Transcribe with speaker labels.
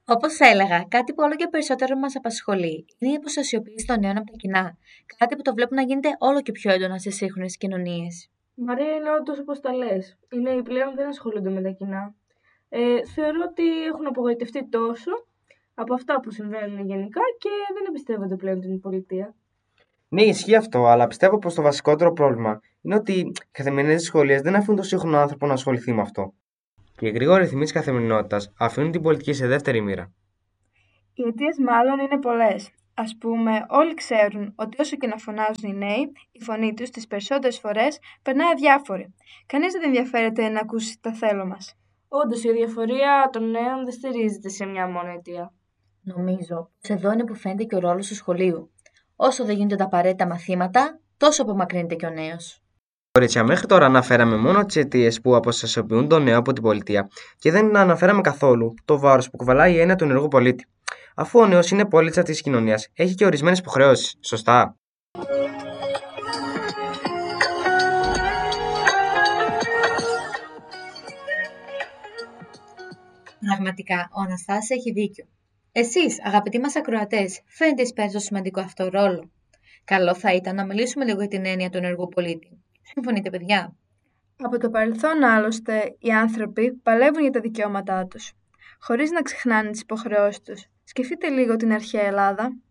Speaker 1: Όπως έλεγα, κάτι που όλο και περισσότερο μας απασχολεί είναι η αποστασιοποίηση των νέων από τα κοινά. Κάτι που το βλέπουν να γίνεται όλο και πιο έντονα στις σύγχρονες κοινωνίες.
Speaker 2: Μαρία, είναι όντως όπως τα λες. Οι νέοι πλέον δεν ασχολούνται με τα κοινά. Θεωρώ ότι έχουν απογοητευτεί τόσο από αυτά που συμβαίνουν γενικά και δεν εμπιστεύονται πλέον την πολιτεία.
Speaker 3: Ναι, ισχύει αυτό, αλλά πιστεύω πως το βασικότερο πρόβλημα είναι ότι οι καθημερινές δυσκολίες δεν αφήνουν τον σύγχρονο άνθρωπο να ασχοληθεί με αυτό. Και οι γρήγοροι ρυθμοί της καθημερινότητας αφήνουν την πολιτική σε δεύτερη μοίρα.
Speaker 4: Οι αιτίες μάλλον είναι πολλές. Ας πούμε, όλοι ξέρουν ότι όσο και να φωνάζουν οι νέοι, η φωνή τους τις περισσότερες φορές περνάει αδιάφορη. Κανείς δεν ενδιαφέρεται να ακούσει τα θέλω μας.
Speaker 2: Όντως, η διαφορία των νέων δεν στηρίζεται σε μια μόνο αιτία.
Speaker 1: Νομίζω πως εδώ είναι που φαίνεται και ο ρόλος του σχολείου. Όσο δεν γίνονται τα απαραίτητα μαθήματα, τόσο απομακρύνεται και ο νέος.
Speaker 3: Κορίτσια, μέχρι τώρα αναφέραμε μόνο τις αιτίες που αποστασιοποιούν τον νέο από την πολιτεία και δεν αναφέραμε καθόλου το βάρος που κουβαλάει η έννοια του ενεργού πολίτη. Αφού ο νέος είναι πολίτης αυτής της κοινωνίας, έχει και ορισμένες υποχρεώσεις, σωστά?
Speaker 1: Πραγματικά, ο Αναστάσης έχει δίκιο. Εσείς, αγαπητοί μας ακροατές, φαίνεται εις παίρνετε το σημαντικό αυτό ρόλο. Καλό θα ήταν να μιλήσουμε λίγο για την έννοια του ενεργού πολίτη. Συμφωνείτε, παιδιά?
Speaker 4: Από το παρελθόν άλλωστε, οι άνθρωποι παλεύουν για τα δικαιώματά τους, χωρίς να ξεχνάνε τις υποχρεώσεις τους. Σκεφτείτε λίγο την αρχαία Ελλάδα.